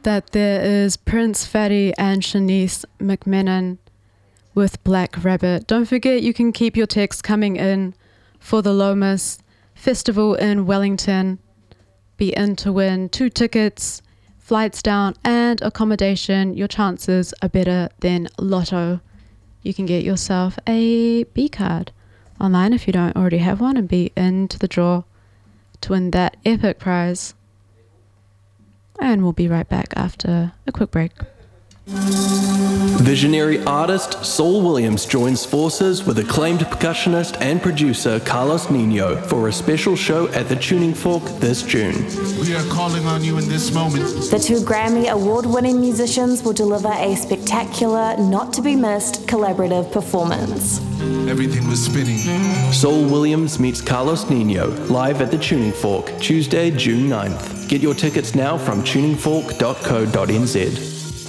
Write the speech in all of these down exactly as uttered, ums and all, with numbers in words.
that there is Prince Fatty and Shanice McMenon with Black Rabbit. Don't forget you can keep your texts coming in for the Lomas Festival in Wellington. Be in to win two tickets, flights down and accommodation. Your chances are better than Lotto. You can get yourself a B card online if you don't already have one and be into the draw to win that epic prize. And we'll be right back after a quick break. Visionary artist Saul Williams joins forces with acclaimed percussionist and producer Carlos Nino for a special show at the Tuning Fork this June. We are calling on you in this moment. The two Grammy award-winning musicians will deliver a spectacular, not-to-be-missed collaborative performance. Everything was spinning. Saul Williams meets Carlos Nino live at the Tuning Fork, Tuesday, June ninth. Get your tickets now from tuning fork dot co dot n z.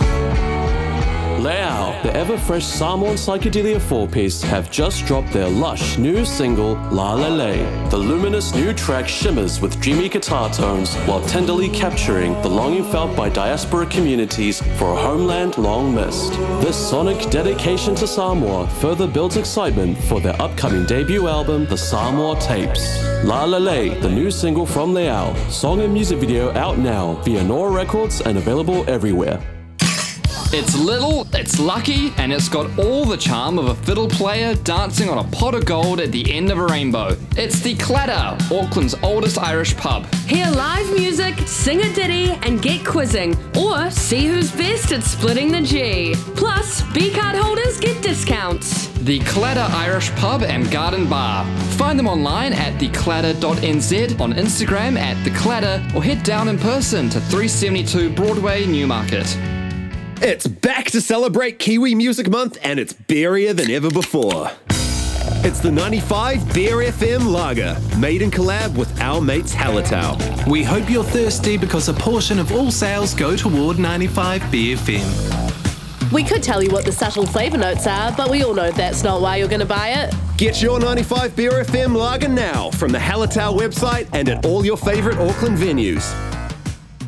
Leao, the ever-fresh Samoan psychedelia four-piece, have just dropped their lush new single, La La La. The luminous new track shimmers with dreamy guitar tones while tenderly capturing the longing felt by diaspora communities for a homeland long missed. This sonic dedication to Samoa further builds excitement for their upcoming debut album, The Samoa Tapes. La La La, the new single from Leao. Song and music video out now via Nora Records and available everywhere. It's little, it's lucky, and it's got all the charm of a fiddle player dancing on a pot of gold at the end of a rainbow. It's the Clatter, Auckland's oldest Irish pub. Hear live music, sing a ditty, and get quizzing, or see who's best at splitting the G. Plus, B-card holders get discounts. The Clatter Irish Pub and Garden Bar. Find them online at the clatter dot n z, on Instagram at The Clatter, or head down in person to three seventy-two Broadway, Newmarket. It's back to celebrate Kiwi Music Month, and it's beerier than ever before. It's the ninety-five Beer F M Lager, made in collab with our mates Hallertau. We hope you're thirsty because a portion of all sales go toward ninety-five B F M. We could tell you what the subtle flavour notes are, but we all know that's not why you're going to buy it. Get your ninety-five Beer F M Lager now from the Hallertau website and at all your favourite Auckland venues.